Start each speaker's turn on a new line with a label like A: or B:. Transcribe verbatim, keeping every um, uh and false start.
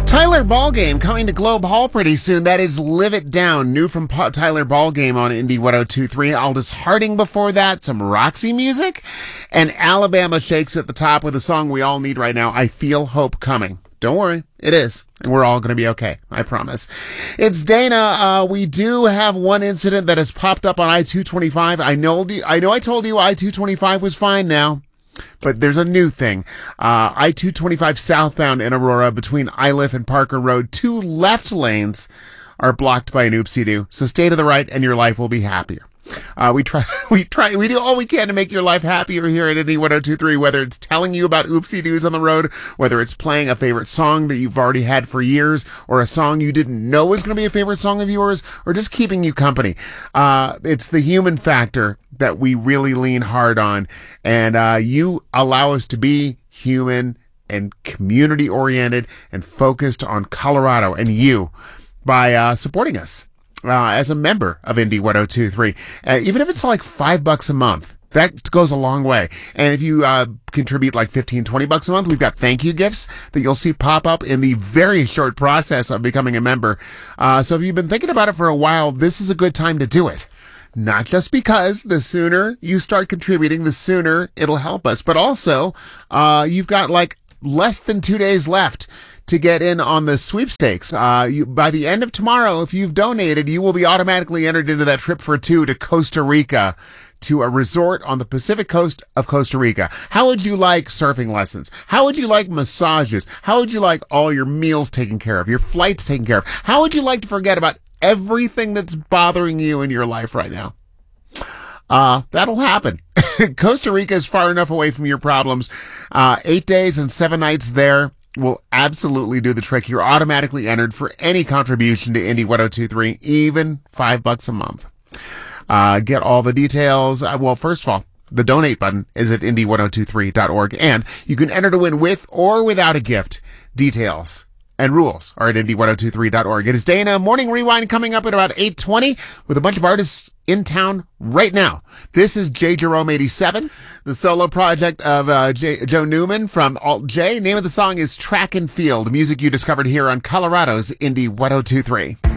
A: Tyler Ballgame coming to Globe Hall pretty soon. That is Live It Down, new from pa- Tyler Ballgame on Indie one oh two point three. Aldous Harding before that, some Roxy music, and Alabama Shakes at the top with a song we all need right now, I Feel Hope Coming. Don't worry, it is. And we're all going to be okay. I promise. It's Dana. Uh, we do have one incident that has popped up on I two twenty-five. I know, I know I told you I two twenty-five was fine now, but there's a new thing. Uh, I two twenty-five southbound in Aurora between Iliff and Parker Road, two left lanes are blocked by an oopsie-doo. So stay to the right and your life will be happier. Uh, we try, we try, we do all we can to make your life happier here at Indie one oh two point three, whether it's telling you about oopsie-doos on the road, whether it's playing a favorite song that you've already had for years, or a song you didn't know was going to be a favorite song of yours, or just keeping you company. Uh, it's the human factor that we really lean hard on, and, uh, you allow us to be human and community-oriented and focused on Colorado and you by, uh, supporting us. Uh, as a member of Indie one oh two point three, uh, even if it's like five bucks a month, that goes a long way. And if you, uh, contribute like fifteen, twenty bucks a month, we've got thank you gifts that you'll see pop up in the very short process of becoming a member. Uh, so if you've been thinking about it for a while, this is a good time to do it. Not just because the sooner you start contributing, the sooner it'll help us, but also, uh, you've got like less than two days left to get in on the sweepstakes. Uh, you, by the end of tomorrow, if you've donated, you will be automatically entered into that trip for two to Costa Rica, to a resort on the Pacific coast of Costa Rica. How would you like surfing lessons? How would you like massages? How would you like all your meals taken care of, your flights taken care of? How would you like to forget about everything that's bothering you in your life right now? Uh, that'll happen. Costa Rica is far enough away from your problems. Uh, eight days and seven nights there will absolutely do the trick. You're automatically entered for any contribution to Indie one oh two point three, even five bucks a month. Uh, get all the details. Uh, well, first of all, the donate button is at indie one oh two three dot org, and you can enter to win with or without a gift. Details and rules are at indie one oh two three dot org. It is Dana. Morning Rewind coming up at about eight twenty with a bunch of artists in town right now. This is J. Jerome eighty-seven, the solo project of uh, J- Joe Newman from Alt J. Name of the song is Track and Field, music you discovered here on Colorado's Indie one oh two point three.